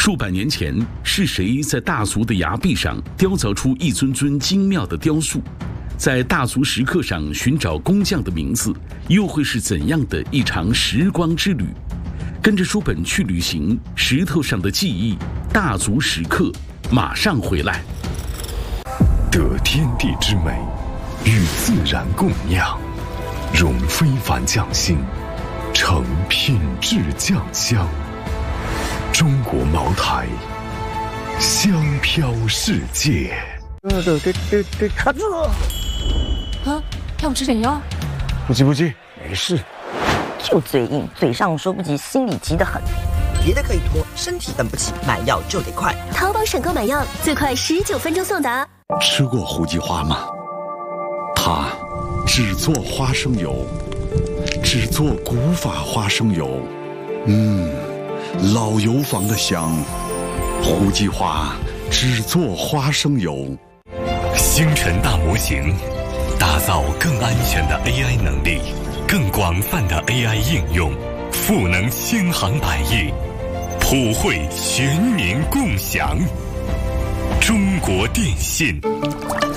数百年前，是谁在大足的崖壁上雕凿出一尊尊精妙的雕塑？在大足石刻上寻找工匠的名字，又会是怎样的一场时光之旅？跟着书本去旅行，石头上的记忆，大足石刻，马上回来。 得天地之美，与自然共酿，融非凡匠心，成品质酱香。中国茅台，香飘世界。 卡住！ 啊，要不吃点药？ 不急，没事。 就嘴硬，嘴上说不急，心里急得很。 别的可以拖，身体等不起，买药就得快。 淘宝省购买药，最快19分钟送达。 吃过胡记花吗？它只做花生油，只做古法花生油，老油坊的香。胡记花只做花生油。 星辰大模型，打造更安全的 AI 能力，更广泛的 AI 应用，赋能千行百业，普惠全民共享。中国电信。